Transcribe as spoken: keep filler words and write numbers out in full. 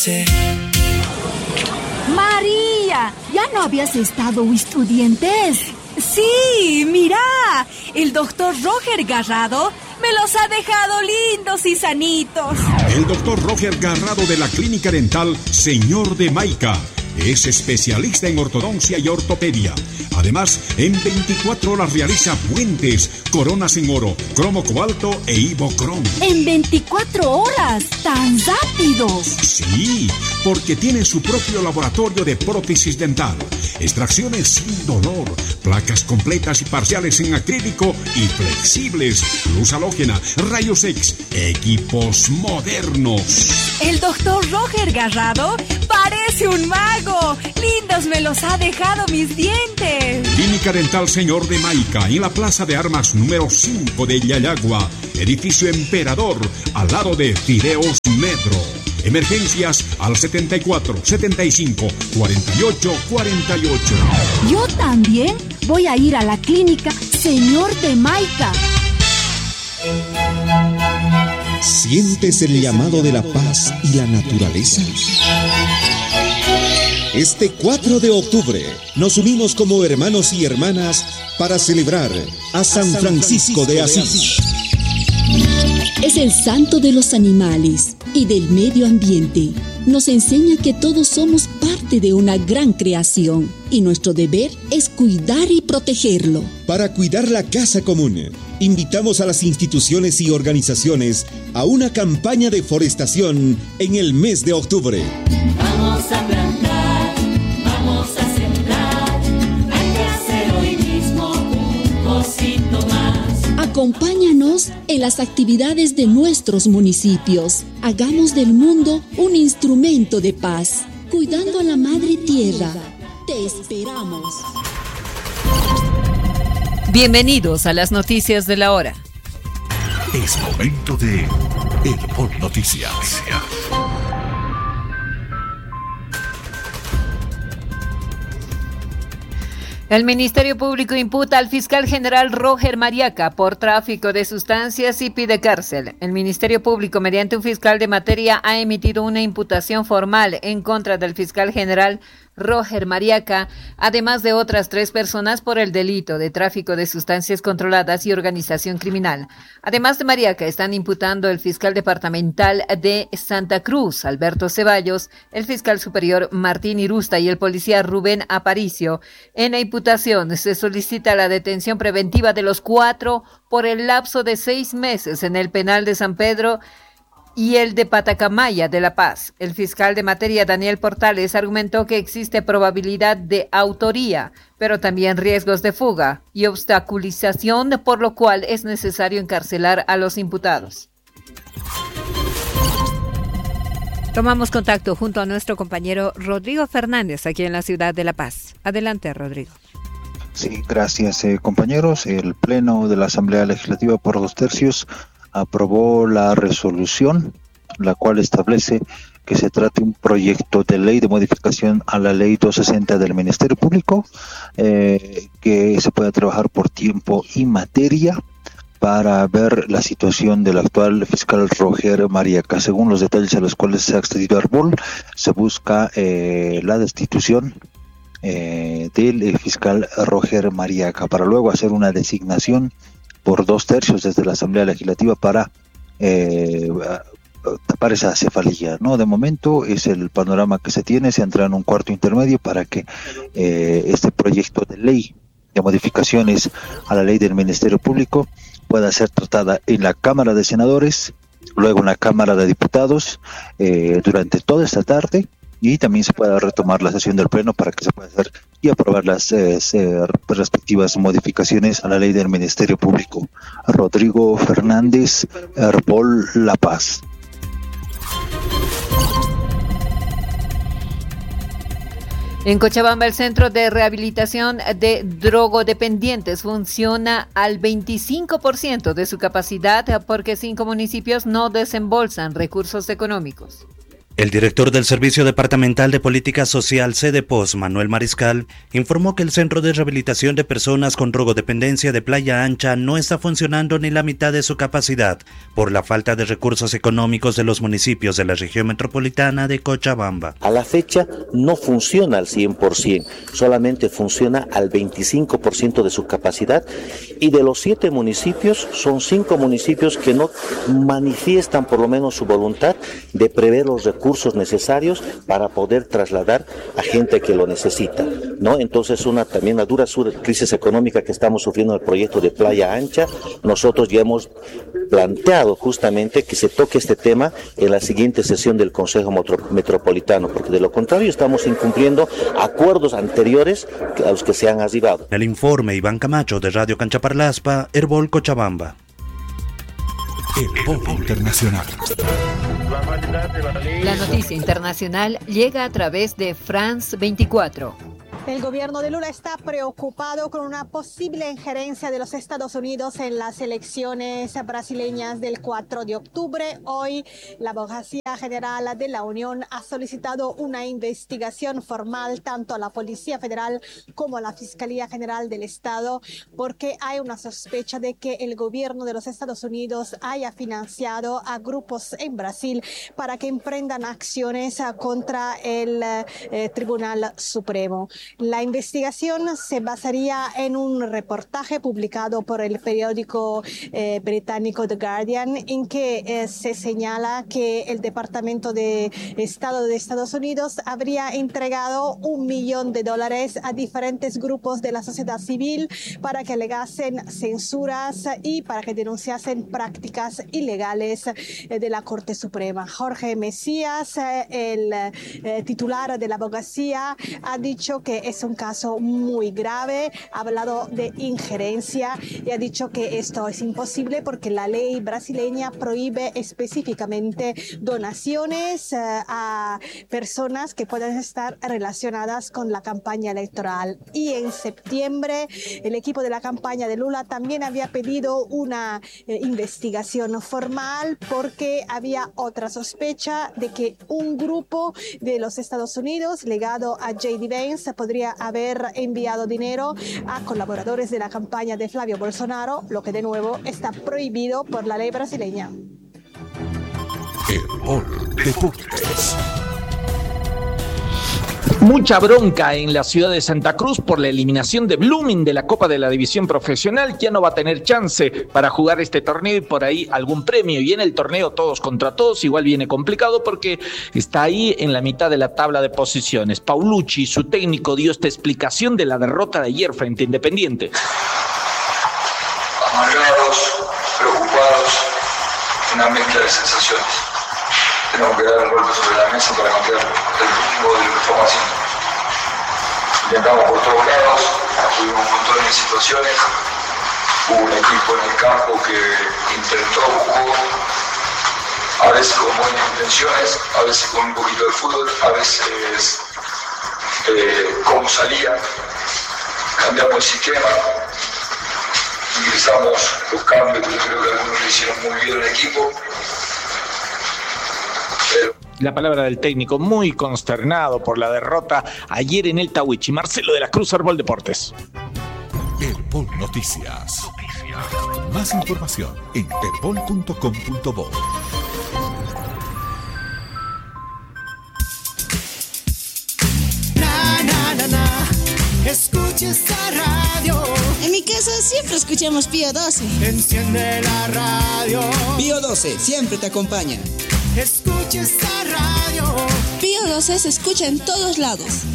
María, ¿ya no habías estado estudiantes? Sí, mira, el doctor Roger Garrado me los ha dejado lindos y sanitos. El doctor Roger Garrado de la Clínica Dental Señor de Maica es especialista en ortodoncia y ortopedia. Además, en veinticuatro horas realiza puentes, coronas en oro, cromo cobalto e ibocrom. ¿En veinticuatro horas? ¿Tan rápido? Sí, porque tiene su propio laboratorio de prótesis dental, extracciones sin dolor, placas completas y parciales en acrílico y flexibles, luz halógena, rayos X, equipos modernos. El doctor Roger Garrado parece un mago. Lindos me los ha dejado mis dientes. Clínica Dental Señor de Maica, en la Plaza de Armas número cinco de Yayagua, edificio Emperador, al lado de Fideos Metro. Emergencias al setenta y cuatro, setenta y cinco, cuarenta y ocho, cuarenta y ocho. Yo también voy a ir a la clínica Señor de Maica. ¿Sientes el llamado de la paz y la naturaleza? Este cuatro de octubre nos unimos como hermanos y hermanas para celebrar a San Francisco de Asís. Es el santo de los animales y del medio ambiente. Nos enseña que todos somos parte de una gran creación y nuestro deber es cuidar y protegerlo. Para cuidar la casa común, invitamos a las instituciones y organizaciones a una campaña de forestación en el mes de octubre. Vamos a plantar, vamos a sembrar, hay que hacer hoy mismo un cosito más. Acompáñanos en las actividades de nuestros municipios. Hagamos del mundo un instrumento de paz, cuidando a la madre tierra. Te esperamos. Bienvenidos a las noticias de la hora. Es momento de Hermón Noticias. El Ministerio Público imputa al fiscal general Roger Mariaca por tráfico de sustancias y pide cárcel. El Ministerio Público, mediante un fiscal de materia, ha emitido una imputación formal en contra del fiscal general Roger Mariaca, además de otras tres personas por el delito de tráfico de sustancias controladas y organización criminal. Además de Mariaca, están imputando el fiscal departamental de Santa Cruz, Alberto Ceballos, el fiscal superior Martín Irusta y el policía Rubén Aparicio. En la imputación se solicita la detención preventiva de los cuatro por el lapso de seis meses en el penal de San Pedro y el de Patacamaya de La Paz. El fiscal de materia, Daniel Portales, argumentó que existe probabilidad de autoría, pero también riesgos de fuga y obstaculización, por lo cual es necesario encarcelar a los imputados. Tomamos contacto junto a nuestro compañero Rodrigo Fernández, aquí en la ciudad de La Paz. Adelante, Rodrigo. Sí, gracias, eh, compañeros. El Pleno de la Asamblea Legislativa por dos tercios aprobó la resolución, la cual establece que se trate un proyecto de ley de modificación a la ley doscientos sesenta del Ministerio Público, eh, que se pueda trabajar por tiempo y materia para ver la situación del actual fiscal Roger Mariaca. Según los detalles a los cuales se ha accedido a Arbol, se busca eh, la destitución eh, del eh, fiscal Roger Mariaca para luego hacer una designación por dos tercios desde la Asamblea Legislativa para eh, tapar esa cefalía, ¿no? De momento es el panorama que se tiene. Se entra en un cuarto intermedio para que eh, este proyecto de ley de modificaciones a la ley del Ministerio Público pueda ser tratada en la Cámara de Senadores, luego en la Cámara de Diputados eh, durante toda esta tarde, y también se pueda retomar la sesión del Pleno para que se pueda hacer y aprobar las eh, respectivas modificaciones a la ley del Ministerio Público. Rodrigo Fernández, Arbol, La Paz. En Cochabamba, el Centro de Rehabilitación de Drogodependientes funciona al veinticinco por ciento de su capacidad porque cinco municipios no desembolsan recursos económicos. El director del Servicio Departamental de Política Social CEDEPOS, Manuel Mariscal, informó que el Centro de Rehabilitación de Personas con Drogodependencia de Playa Ancha no está funcionando ni la mitad de su capacidad por la falta de recursos económicos de los municipios de la región metropolitana de Cochabamba. A la fecha no funciona al cien por ciento, solamente funciona al veinticinco por ciento de su capacidad, y de los siete municipios son cinco municipios que no manifiestan por lo menos su voluntad de prever los recursos recursos necesarios para poder trasladar a gente que lo necesita, ¿no? Entonces, una también una dura crisis económica que estamos sufriendo en el proyecto de Playa Ancha. Nosotros ya hemos planteado justamente que se toque este tema en la siguiente sesión del Consejo Metropolitano, porque de lo contrario estamos incumpliendo acuerdos anteriores a los que se han arribado. El informe Iván Camacho de Radio Canchaparlaspa, Herbol Cochabamba. Herbol Internacional. La noticia internacional llega a través de France veinticuatro. El gobierno de Lula está preocupado con una posible injerencia de los Estados Unidos en las elecciones brasileñas del cuatro de octubre. Hoy, la Abogacía General de la Unión ha solicitado una investigación formal tanto a la Policía Federal como a la Fiscalía General del Estado, porque hay una sospecha de que el gobierno de los Estados Unidos haya financiado a grupos en Brasil para que emprendan acciones contra el eh, Tribunal Supremo. La investigación se basaría en un reportaje publicado por el periódico eh, británico The Guardian, en que eh, se señala que el Departamento de Estado de Estados Unidos habría entregado un millón de dólares a diferentes grupos de la sociedad civil para que alegasen censuras y para que denunciasen prácticas ilegales eh, de la Corte Suprema. Jorge Mesías, eh, el eh, titular de la abogacía, ha dicho que es un caso muy grave, ha hablado de injerencia y ha dicho que esto es imposible porque la ley brasileña prohíbe específicamente donaciones uh, a personas que puedan estar relacionadas con la campaña electoral. Y en septiembre el equipo de la campaña de Lula también había pedido una eh, investigación formal porque había otra sospecha de que un grupo de los Estados Unidos ligado a J D Vance podría haber enviado dinero a colaboradores de la campaña de Flavio Bolsonaro, lo que de nuevo está prohibido por la ley brasileña. Herbol Deportes. Mucha bronca en la ciudad de Santa Cruz por la eliminación de Blooming de la Copa de la División Profesional. Ya no va a tener chance para jugar este torneo y por ahí algún premio. Y en el torneo todos contra todos igual viene complicado porque está ahí en la mitad de la tabla de posiciones. Paulucci, su técnico, dio esta explicación de la derrota de ayer frente a Independiente. Amargados, preocupados, una mezcla de sensaciones. Tenemos que dar un golpe sobre la mesa para cambiar el rumbo de lo que estamos haciendo. Intentamos por todos lados, tuvimos un montón de situaciones. Hubo un equipo en el campo que intentó, buscó, a veces con buenas intenciones, a veces con un poquito de fútbol, a veces eh, cómo salía. Cambiamos el sistema, utilizamos los cambios que yo creo que algunos lo hicieron muy bien el equipo. La palabra del técnico, muy consternado por la derrota ayer en el Tahuichi. Marcelo de la Cruz, Herbol Deportes. Herbol Noticias. Más información en herbol punto com punto bo. Na, na, na, na. Escucha esta radio. En mi casa siempre escuchamos Pío doce. Enciende la radio. Pío doce siempre te acompaña. Escucha esta radio. Pío doce se escucha en todos lados.